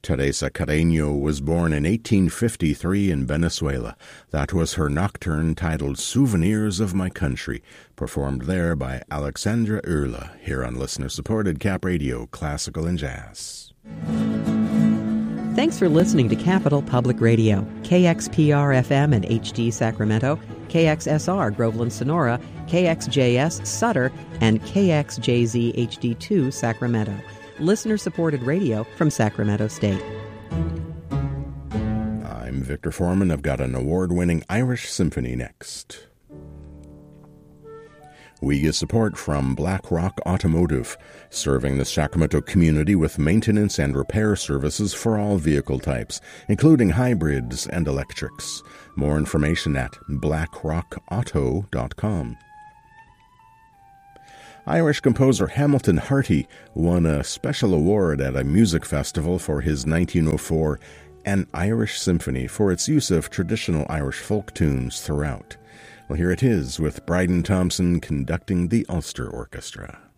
Teresa Carreño was born in 1853 in Venezuela. That was her nocturne titled Souvenirs of My Country, performed there by Alexandra Urla, here on listener-supported Cap Radio, Classical and Jazz. Thanks for listening to Capital Public Radio, KXPR-FM and HD Sacramento, KXSR Groveland Sonora, KXJS Sutter, and KXJZ HD2 Sacramento. Listener-supported radio from Sacramento State. I'm Victor Foreman. I've got an award-winning Irish symphony next. We get support from Black Rock Automotive, serving the Sacramento community with maintenance and repair services for all vehicle types, including hybrids and electrics. More information at blackrockauto.com. Irish composer Hamilton Harty won a special award at a music festival for his 1904 An Irish Symphony for its use of traditional Irish folk tunes throughout. Well, here it is with Bryden Thompson conducting the Ulster Orchestra.